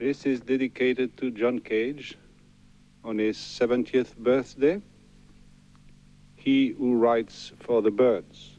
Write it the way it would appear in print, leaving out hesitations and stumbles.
This is dedicated to John Cage on his 70th birthday. He who writes for the birds.